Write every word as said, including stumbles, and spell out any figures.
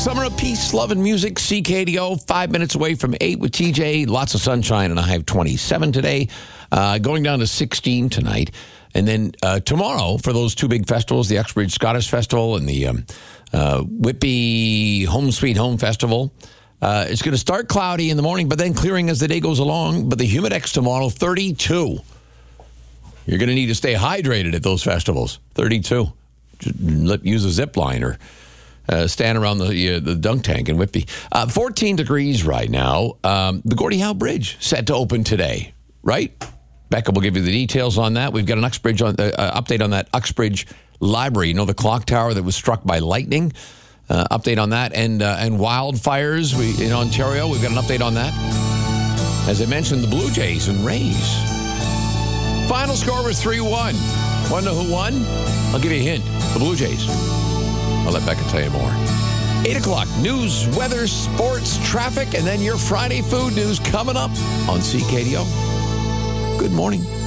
Summer of peace, love, and music. C K D O, five minutes away from eight with T J. Lots of sunshine, and I have twenty-seven today. Uh, going down to sixteen tonight. And then uh, tomorrow, for those two big festivals, the Uxbridge Scottish Festival and the um, uh, Whitby Home Sweet Home Festival. Uh, it's going to start cloudy in the morning, but then clearing as the day goes along. But the Humidex tomorrow, thirty-two. You're going to need to stay hydrated at those festivals. thirty-two. Just let, use a zip line or uh, stand around the uh, the dunk tank in Whitby. Uh, fourteen degrees right now. Um, the Gordie Howe Bridge set to open today, right? Becca will give you the details on that. We've got an Uxbridge on, uh, update on that Uxbridge Library. You know, the clock tower that was struck by lightning. Uh, update on that. And uh, and wildfires we, in Ontario. We've got an update on that. As I mentioned, the Blue Jays and Rays. Final score was three one. Want to know who won? I'll give you a hint. The Blue Jays. I'll let Becca tell you more. eight o'clock, news, weather, sports, traffic, and then your Friday food news coming up on C K D O. Good morning.